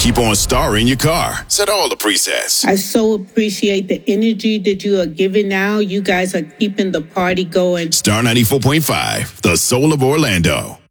keep on Star in your car. Set all the presets. I so appreciate the energy that you are giving now. You guys are keeping the party going. Star 94.5, the soul of Orlando.